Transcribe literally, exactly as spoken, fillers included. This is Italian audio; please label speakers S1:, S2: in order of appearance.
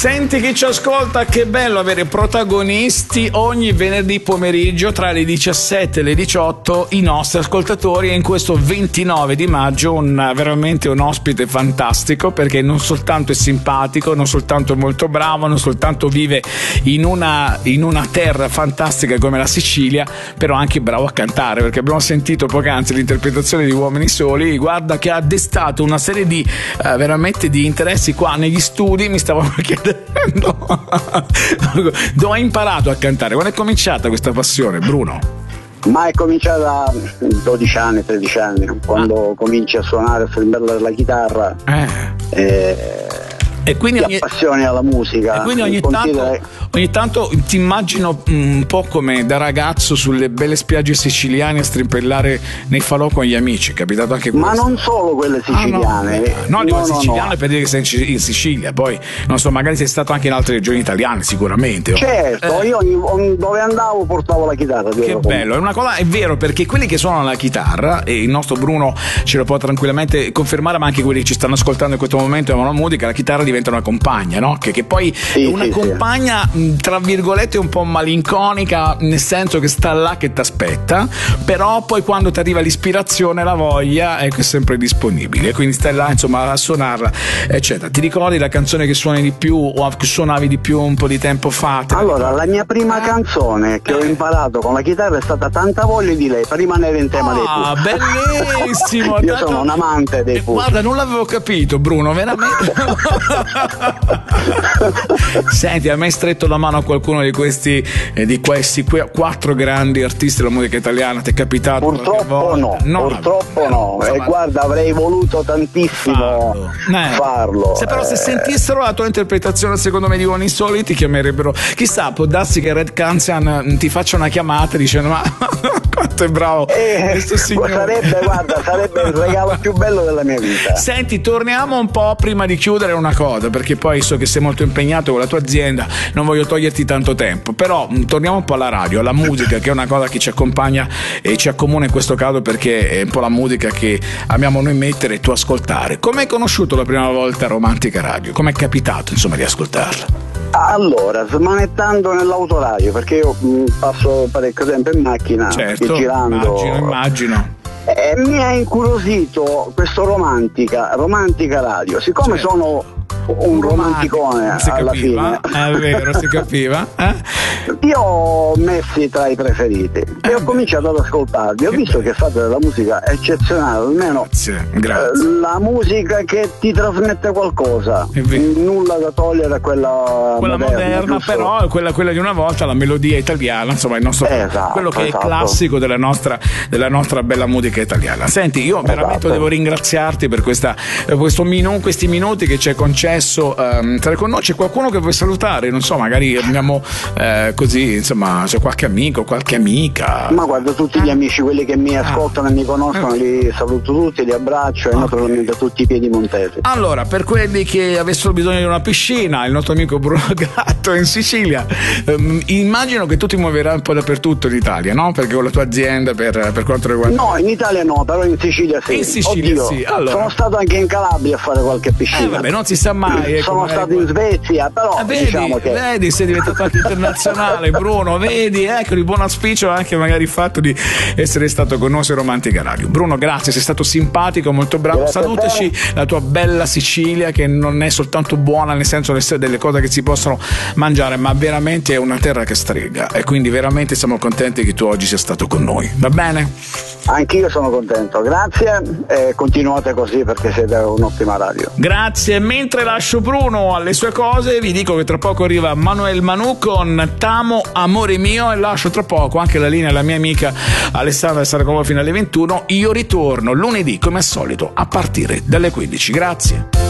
S1: Senti chi ci ascolta, che bello avere protagonisti ogni venerdì pomeriggio tra le diciassette e le diciotto, i nostri ascoltatori, e in questo ventinove di maggio un, veramente un ospite fantastico, perché non soltanto è simpatico, non soltanto è molto bravo, non soltanto vive in una, in una terra fantastica come la Sicilia, però anche bravo a cantare, perché abbiamo sentito poc'anzi l'interpretazione di Uomini Soli. Guarda che ha destato una serie di eh, veramente di interessi qua negli studi. Mi stavo chiedendo dove hai imparato a cantare, quando è cominciata questa passione, Bruno?
S2: Ma è cominciata a dodici anni, tredici anni, quando ah. cominci a suonare, a strimbellare la chitarra eh. e,
S1: e quindi
S2: ti
S1: ogni...
S2: appassioni alla musica.
S1: E quindi ogni tanto, ogni tanto ti immagino un po' come da ragazzo sulle belle spiagge siciliane a strimpellare nei falò con gli amici. È capitato anche questo?
S2: Ma non solo quelle siciliane.
S1: Ah, no, no, dico
S2: no,
S1: siciliane
S2: no.
S1: per dire che sei in Sicilia, poi non so, magari sei stato anche in altre regioni italiane sicuramente.
S2: Certo, eh. io ogni, dove andavo portavo la chitarra.
S1: Che bello, è una cosa, è vero, perché quelli che suonano la chitarra, e il nostro Bruno ce lo può tranquillamente confermare, ma anche quelli che ci stanno ascoltando in questo momento e amano la musica, la chitarra diventa una compagna, no? Che, che poi
S2: sì,
S1: è una
S2: sì,
S1: compagna
S2: sì.
S1: tra virgolette un po' malinconica, nel senso che sta là che ti aspetta, però poi quando ti arriva l'ispirazione, la voglia è sempre disponibile, quindi stai là insomma a suonarla eccetera. Ti ricordi la canzone che suoni di più o che suonavi di più un po' di tempo fa?
S2: Allora, la mia prima canzone che ho imparato con la chitarra è stata Tanta voglia di lei, per rimanere in tema
S1: ah,
S2: dei Pooh.
S1: bellissimo.
S2: Io
S1: tanto...
S2: sono un amante dei Pooh.
S1: Guarda, non l'avevo capito, Bruno, veramente. Senti, a me hai stretto la mano a qualcuno di questi eh, di questi que- quattro grandi artisti della musica italiana? Ti è capitato?
S2: Purtroppo no, no, purtroppo no. E eh, guarda, avrei voluto tantissimo farlo.
S1: Eh.
S2: farlo.
S1: Se però
S2: eh.
S1: se sentissero la tua interpretazione, secondo me, di Uomini Soli, ti chiamerebbero. Chissà, può darsi che Red Canzian ti faccia una chiamata dicendo: ma quanto è bravo
S2: eh,
S1: questo signore.
S2: Sarebbe, guarda, sarebbe il regalo più bello della mia vita.
S1: Senti, torniamo un po' prima di chiudere una cosa, perché poi so che sei molto impegnato con la tua azienda, non voglio toglierti tanto tempo, però mh, torniamo un po' alla radio, alla musica, che è una cosa che ci accompagna e ci accomuna in questo caso, perché è un po' la musica che amiamo noi mettere e tu ascoltare. Come hai conosciuto la prima volta Romantica Radio? Come è capitato insomma di ascoltarla?
S2: Allora, smanettando nell'autoradio, perché io mh, passo parecchio tempo in macchina,
S1: certo,
S2: girando.
S1: Immagino, immagino.
S2: E mi ha incuriosito questo romantica, romantica radio. Siccome certo. sono un romanticone alla
S1: capiva,
S2: fine,
S1: è vero, si capiva. Eh?
S2: Io ho messi tra i preferiti eh e ho beh. cominciato ad ascoltarli. Ho che visto bello. Che fate della musica eccezionale, almeno
S1: grazie, grazie.
S2: la musica che ti trasmette qualcosa, nulla da togliere a quella,
S1: quella moderna, moderna però quella, quella di una volta, la melodia italiana, insomma il nostro,
S2: esatto,
S1: quello che
S2: esatto.
S1: è classico della nostra, della nostra bella musica italiana. Senti, io veramente esatto. devo ringraziarti per questa, questo minu, questi minuti che ci hai concesso um, tra con noi. C'è qualcuno che vuoi salutare? Non so, magari abbiamo eh, così, insomma, c'è qualche amico, qualche amica.
S2: Ma guarda, tutti gli amici, quelli che mi ascoltano ah. e mi conoscono, okay. li saluto tutti, li abbraccio okay. e naturalmente tutti i piedi montesi.
S1: Allora, per quelli che avessero bisogno di una piscina, il nostro amico Bruno Gatto in Sicilia, um, immagino che tu ti muoverai un po' dappertutto in Italia, no? Perché con la tua azienda per, per quanto riguarda...
S2: No, in Italia no, però in Sicilia sì.
S1: In Sicilia
S2: Oddio,
S1: sì. Allora...
S2: sono stato anche in Calabria a fare qualche piscina.
S1: Eh vabbè, non si sa mai.
S2: Sono
S1: ecco,
S2: stato in Svezia, però
S1: ah, vedi,
S2: diciamo che...
S1: vedi, sei diventato anche internazionale, Bruno, vedi, ecco il buon auspicio anche magari il fatto di essere stato con noi su Romantica Radio. Bruno, grazie, sei stato simpatico, molto bravo. Grazie. Salutaci la tua bella Sicilia, che non è soltanto buona nel senso delle cose che si possono mangiare, ma veramente è una terra che strega, e quindi veramente siamo contenti che tu oggi sia stato con noi, va bene?
S2: Anch'io sono contento, grazie e continuate così perché siete un'ottima radio.
S1: Grazie. Mentre lascio Bruno alle sue cose, vi dico che tra poco arriva Manuel Manù con T'amo amore mio, e lascio tra poco anche la linea alla mia amica Alessandra che sarà con voi fino alle ventuno. Io ritorno lunedì come al solito a partire dalle quindici. Grazie.